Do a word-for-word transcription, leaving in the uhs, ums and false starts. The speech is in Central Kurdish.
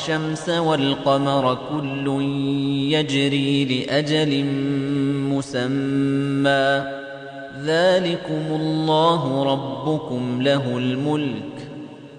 الشمس والقمر كل يجري لأجل مسمى ذلكم الله ربكم له الملك